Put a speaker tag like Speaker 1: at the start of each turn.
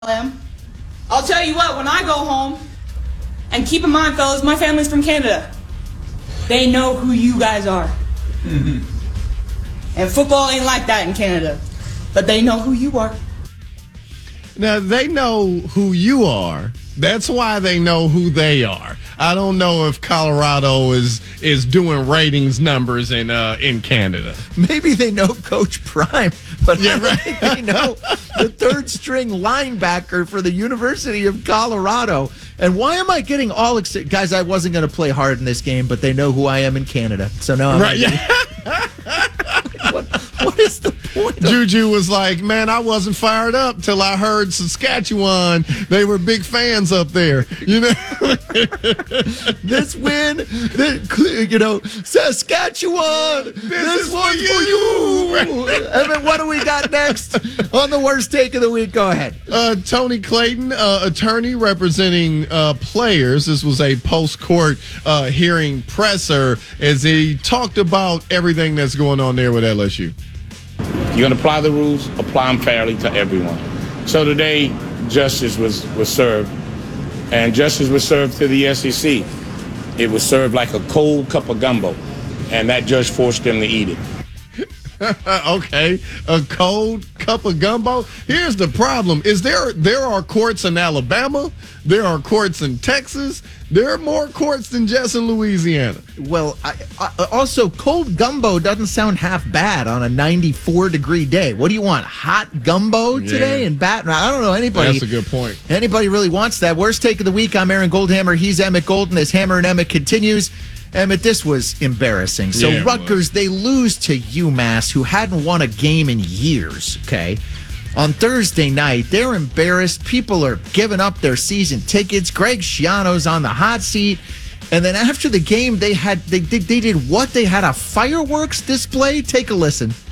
Speaker 1: am. I'll tell you what, when I go home, and keep in mind, fellas, my family's from Canada. They know who you guys are. And football ain't like that in Canada. But they know who you are.
Speaker 2: Now, they know who you are. That's why they know who they are. I don't know if Colorado is doing ratings numbers in Canada.
Speaker 3: Maybe they know Coach Prime, but I don't think they know the third-string linebacker for the University of Colorado. And why am I getting all excited? Guys, I wasn't going to play hard in this game, but they know who I am in Canada. So now I'm what is the point?
Speaker 2: Juju was like, man, I wasn't fired up till I heard Saskatchewan. They were big fans up there. You know,
Speaker 3: this win, Saskatchewan, this one's for you. Evan, what do we got next on the worst take of the week? Go ahead.
Speaker 2: Tony Clayton, attorney representing players. This was a post-court hearing presser as he talked about everything that's going on there with LSU.
Speaker 4: You're going to apply the rules, apply them fairly to everyone. So today, justice was served, and justice was served to the SEC. It was served like a cold cup of gumbo, and that judge forced them to eat it.
Speaker 2: Okay, a cold cup of gumbo. Here's the problem: is there are courts in Alabama, there are courts in Texas, there are more courts than just in Louisiana.
Speaker 3: Well, also cold gumbo doesn't sound half bad on a 94-degree day. What do you want? Hot gumbo today in Baton? I don't know anybody.
Speaker 2: That's a good point.
Speaker 3: Anybody really wants that? Worst take of the week. I'm Aaron Goldhammer. He's Emmett Golden. As Hammer and Emmett continues. Emmett, this was embarrassing. So Rutgers, they lose to UMass, who hadn't won a game in years, okay? On Thursday night, they're embarrassed. People are giving up their season tickets. Greg Schiano's on the hot seat. And then after the game, they did what? They had a fireworks display? Take a listen.